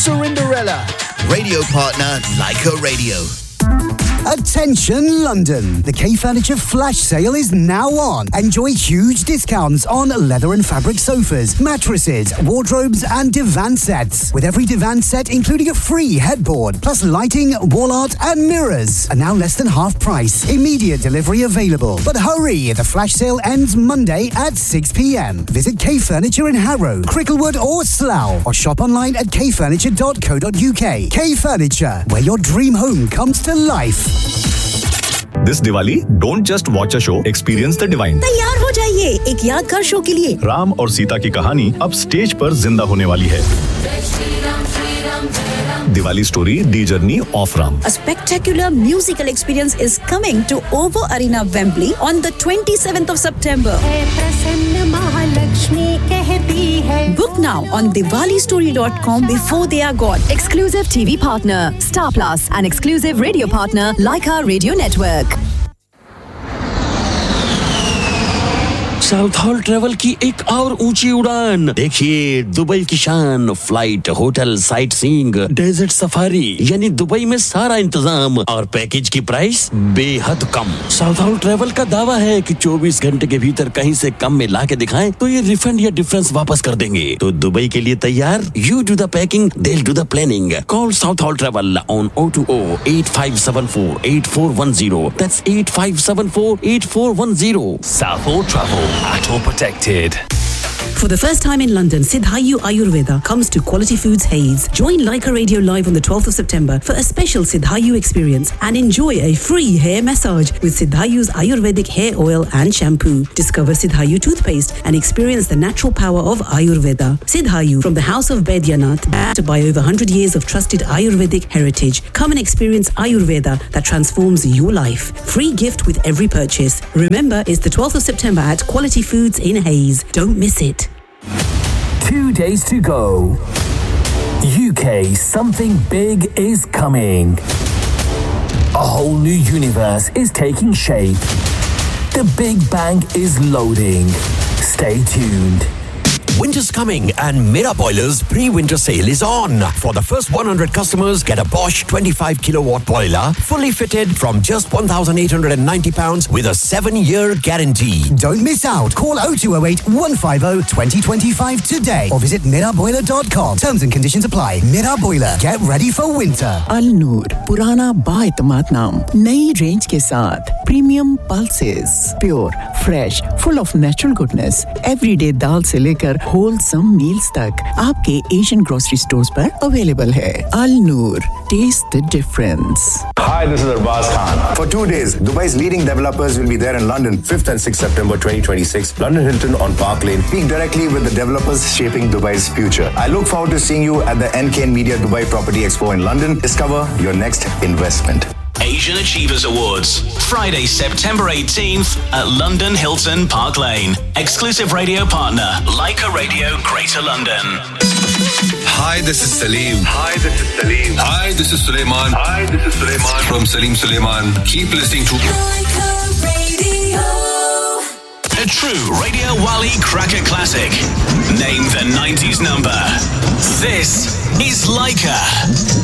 Cinderella. Radio partner Leica Radio. Attention London! The K Furniture flash sale is now on. Enjoy huge discounts on leather and fabric sofas, mattresses, wardrobes and divan sets. With every divan set including a free headboard, plus lighting, wall art and mirrors. And now less than half price. Immediate delivery available. But hurry! The flash sale ends Monday at 6 p.m. Visit K Furniture in Harrow, Cricklewood or Slough. Or shop online at kfurniture.co.uk. K Furniture, where your dream home comes to life. This Diwali, don't just watch a show, experience the divine. तैयार हो जाइए एक यादगार show के लिए। राम और सीता की कहानी अब स्टेज पर जिंदा होने वाली है। Diwali story, The Journey of Ram. A spectacular musical experience is coming to OVO Arena, Wembley on the 27th of September. Book now on diwalistory.com before they are gone. Exclusive TV partner, Star Plus, and exclusive radio partner, Leica Radio Network. South hall travel की एक और ऊंची उड़ान। देखिए Dubai की शान, flight, hotel, sight seeing, desert safari, यानी Dubai में सारा इंतजाम और पैकेज की प्राइस बेहद कम। साउथ हॉल ट्रेवल का दावा है कि 24 घंटे के भीतर कहीं से कम में ला के दिखाएं तो ये रिफंड या डिफरेंस वापस कर देंगे। तो दुबई के लिए तैयार? You do the packing, they'll do the planning. Call South Hall Travel on 020-8574-8410. That's 8574-8410. South Hall Travel. At all protected. For the first time in London, Siddhayu Ayurveda comes to Quality Foods Hayes. Join Leica Radio Live on the 12th of September for a special Siddhayu experience and enjoy a free hair massage with Siddhayu's Ayurvedic hair oil and shampoo. Discover Siddhayu toothpaste and experience the natural power of Ayurveda. Siddhayu from the House of Baidyanath, backed by over 100 years of trusted Ayurvedic heritage. Come and experience Ayurveda that transforms your life. Free gift with every purchase. Remember, it's the 12th of September at Quality Foods in Hayes. Don't miss it. 2 days to go. UK, something big is coming. A whole new universe is taking shape. The Big Bang is loading. Stay tuned. Winter's coming and Mira Boiler's pre-winter sale is on. For the first 100 customers, get a Bosch 25 kilowatt boiler, fully fitted from just £1,890 with a 7-year guarantee. Don't miss out. Call 0208 150 2025 today or visit miraboiler.com. Terms and conditions apply. Mira Boiler. Get ready for winter. Al Noor, पुराना बाएतमाद नाम, नई range के साथ premium pulses, pure, fresh, full of natural goodness, everyday दाल से लेकर wholesome meals तक आपके Asian grocery stores पर अवेलेबल है। Al Noor, taste the difference. Hi, this is Arbaz Khan. For 2 days, Dubai's leading developers will be there in London, 5th and 6th September 2026. London Hilton on Park Lane. Speak directly with the developers shaping Dubai's future. I look forward to seeing you at the NKN Media Dubai Property Expo in London. Discover your next investment. Asian Achievers Awards, Friday, September 18th at London Hilton Park Lane. Exclusive radio partner, Leica Radio, Greater London. Hi, this is Salim. Hi, this is Salim. Hi, this is Suleiman. Hi, this is Suleiman. From Salim Suleiman. Keep listening to Leica Radio. A true Radio Wali cracker classic. Name the 90s number. This is Leica.